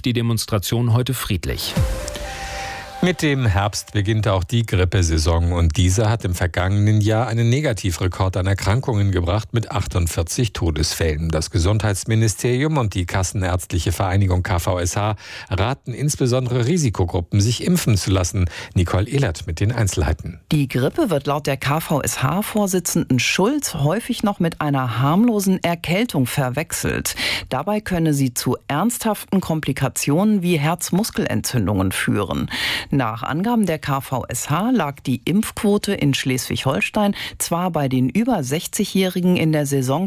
die Demonstration heute friedlich. Mit dem Herbst beginnt auch die Grippesaison und diese hat im vergangenen Jahr einen Negativrekord an Erkrankungen gebracht mit 48 Todesfällen. Das Gesundheitsministerium und die Kassenärztliche Vereinigung KVSH raten insbesondere Risikogruppen, sich impfen zu lassen. Nicole Ehlert mit den Einzelheiten. Die Grippe wird laut der KVSH-Vorsitzenden Schulz häufig noch mit einer harmlosen Erkältung verwechselt. Dabei könne sie zu ernsthaften Komplikationen wie Herzmuskelentzündungen führen. Nach Angaben der KVSH lag die Impfquote in Schleswig-Holstein zwar bei den über 60-Jährigen in der Saison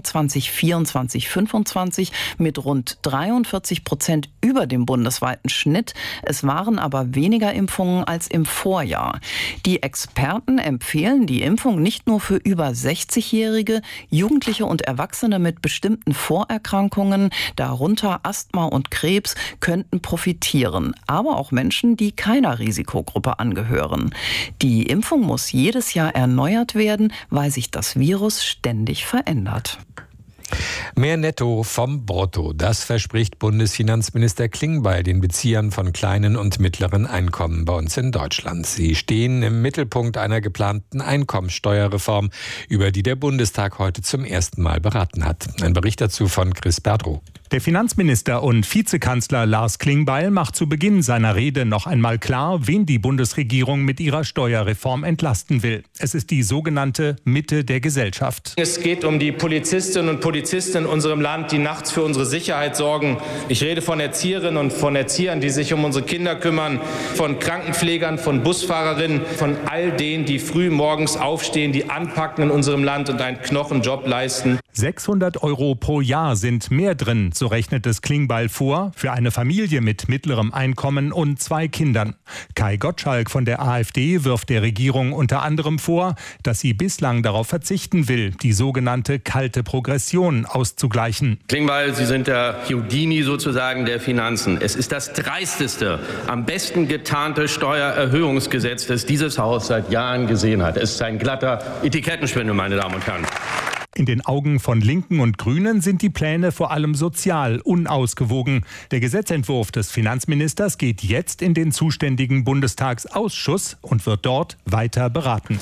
2024/25 mit rund 43% über dem bundesweiten Schnitt. Es waren aber weniger Impfungen als im Vorjahr. Die Experten empfehlen die Impfung nicht nur für über 60-Jährige, Jugendliche und Erwachsene mit bestimmten Vorerkrankungen, darunter Asthma und Krebs, könnten profitieren, aber auch Menschen, die keiner Risikogruppe angehören. Die Impfung muss jedes Jahr erneuert werden, weil sich das Virus ständig verändert. Mehr Netto vom Brutto, das verspricht Bundesfinanzminister Klingbeil den Beziehern von kleinen und mittleren Einkommen bei uns in Deutschland. Sie stehen im Mittelpunkt einer geplanten Einkommensteuerreform, über die der Bundestag heute zum ersten Mal beraten hat. Ein Bericht dazu von Chris Berdrow. Der Finanzminister und Vizekanzler Lars Klingbeil macht zu Beginn seiner Rede noch einmal klar, wen die Bundesregierung mit ihrer Steuerreform entlasten will. Es ist die sogenannte Mitte der Gesellschaft. Es geht um die Polizistinnen und Polizisten in unserem Land, die nachts für unsere Sicherheit sorgen. Ich rede von Erzieherinnen und von Erziehern, die sich um unsere Kinder kümmern, von Krankenpflegern, von Busfahrerinnen, von all denen, die früh morgens aufstehen, die anpacken in unserem Land und einen Knochenjob leisten. 600 € pro Jahr sind mehr drin, so rechnet es Klingbeil vor, für eine Familie mit mittlerem Einkommen und 2 Kindern. Kai Gottschalk von der AfD wirft der Regierung unter anderem vor, dass sie bislang darauf verzichten will, die sogenannte kalte Progression auszugleichen. Klingbeil, Sie sind der Houdini sozusagen der Finanzen. Es ist das dreisteste, am besten getarnte Steuererhöhungsgesetz, das dieses Haus seit Jahren gesehen hat. Es ist ein glatter Etikettenschwindel, meine Damen und Herren. In den Augen von Linken und Grünen sind die Pläne vor allem sozial unausgewogen. Der Gesetzentwurf des Finanzministers geht jetzt in den zuständigen Bundestagsausschuss und wird dort weiter beraten.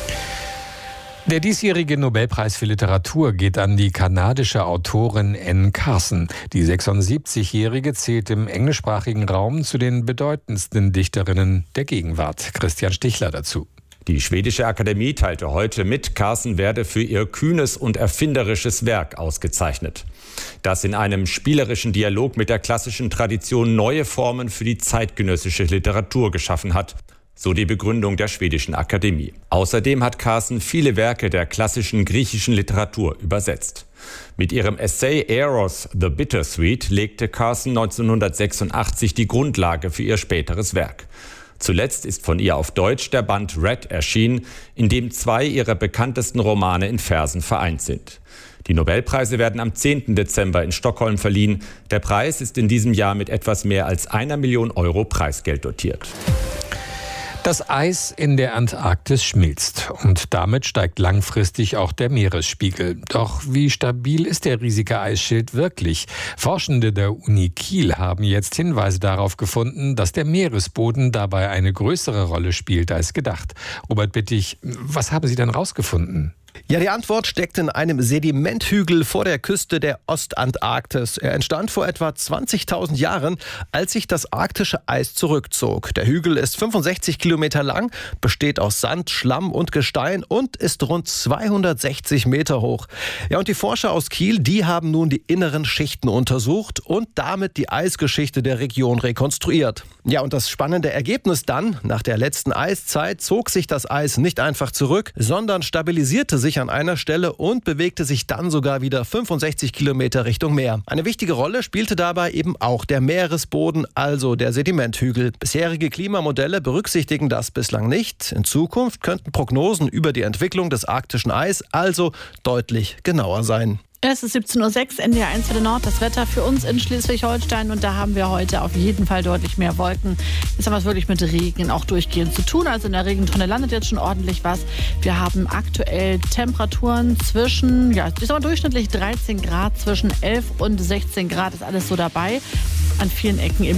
Der diesjährige Nobelpreis für Literatur geht an die kanadische Autorin Anne Carson. Die 76-Jährige zählt im englischsprachigen Raum zu den bedeutendsten Dichterinnen der Gegenwart. Christian Stichler dazu. Die schwedische Akademie teilte heute mit, Carson werde für ihr kühnes und erfinderisches Werk ausgezeichnet, das in einem spielerischen Dialog mit der klassischen Tradition neue Formen für die zeitgenössische Literatur geschaffen hat, so die Begründung der schwedischen Akademie. Außerdem hat Carson viele Werke der klassischen griechischen Literatur übersetzt. Mit ihrem Essay Eros the Bittersweet legte Carson 1986 die Grundlage für ihr späteres Werk. Zuletzt ist von ihr auf Deutsch der Band Red erschienen, in dem 2 ihrer bekanntesten Romane in Versen vereint sind. Die Nobelpreise werden am 10. Dezember in Stockholm verliehen. Der Preis ist in diesem Jahr mit etwas mehr als 1 Million € Preisgeld dotiert. Das Eis in der Antarktis schmilzt und damit steigt langfristig auch der Meeresspiegel. Doch wie stabil ist der riesige Eisschild wirklich? Forschende der Uni Kiel haben jetzt Hinweise darauf gefunden, dass der Meeresboden dabei eine größere Rolle spielt als gedacht. Robert Bittig, was haben Sie denn rausgefunden? Ja, die Antwort steckt in einem Sedimenthügel vor der Küste der Ostantarktis. Er entstand vor etwa 20.000 Jahren, als sich das arktische Eis zurückzog. Der Hügel ist 65 Kilometer lang, besteht aus Sand, Schlamm und Gestein und ist rund 260 Meter hoch. Ja, und die Forscher aus Kiel, die haben nun die inneren Schichten untersucht und damit die Eisgeschichte der Region rekonstruiert. Ja, und das spannende Ergebnis dann: Nach der letzten Eiszeit zog sich das Eis nicht einfach zurück, sondern stabilisierte sich an einer Stelle und bewegte sich dann sogar wieder 65 Kilometer Richtung Meer. Eine wichtige Rolle spielte dabei eben auch der Meeresboden, also der Sedimenthügel. Bisherige Klimamodelle berücksichtigen das bislang nicht. In Zukunft könnten Prognosen über die Entwicklung des arktischen Eis also deutlich genauer sein. Es ist 17:06 Uhr, NDR 1 für den Nord. Das Wetter für uns in Schleswig-Holstein. Und da haben wir heute auf jeden Fall deutlich mehr Wolken. Jetzt haben wir es wirklich mit Regen auch durchgehend zu tun. Also in der Regentonne landet jetzt schon ordentlich was. Wir haben aktuell Temperaturen zwischen, ich sag mal durchschnittlich 13 Grad, zwischen 11 und 16 Grad ist alles so dabei. An vielen Ecken im